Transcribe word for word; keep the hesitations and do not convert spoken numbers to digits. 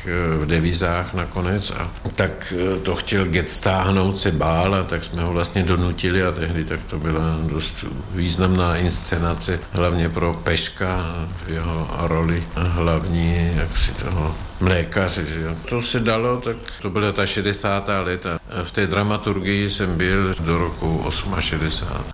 v devizách nakonec a tak to chtěl get stáhnout, se bál a tak jsme ho vlastně donutili a tehdy tak to byla dost významná inscenace, hlavně pro Peška v jeho roli hlavní, jak si toho mlékaře, že jo. To se dalo, tak to byla ta šedesátá léta. V té dramaturgii jsem byl do roku šedesát osm.